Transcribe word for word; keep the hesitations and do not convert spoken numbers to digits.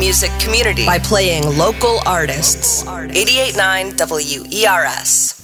music community by playing local artists. eighty-eight point nine W E R S.